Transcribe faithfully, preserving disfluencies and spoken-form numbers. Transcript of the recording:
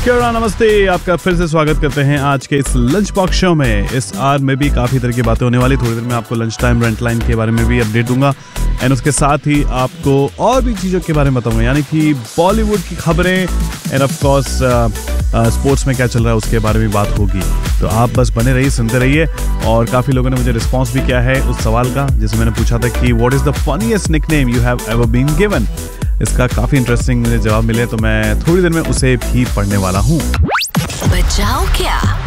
नमस्कार, नमस्ते। आपका फिर से स्वागत करते हैं आज के इस लंच बॉक्स शो में। इस आर में भी काफ़ी तरह की बातें होने वाली। थोड़ी देर में आपको लंच टाइम रेंट लाइन के बारे में भी अपडेट दूंगा एंड उसके साथ ही आपको और भी चीज़ों के बारे में बताऊंगा, यानी कि बॉलीवुड की खबरें एंड ऑफ कोर्स स्पोर्ट्स में क्या चल रहा है उसके बारे में बात होगी। तो आप बस बने रहिए, सुनते रहिए। और काफ़ी लोगों ने मुझे रिस्पॉन्स भी किया है उस सवाल का जिसमें मैंने पूछा था कि what is the funniest nickname you have ever been given. इसका काफ़ी इंटरेस्टिंग मुझे जवाब मिले, तो मैं थोड़ी देर में उसे भी पढ़ने वाला हूँ। बचाओ क्या?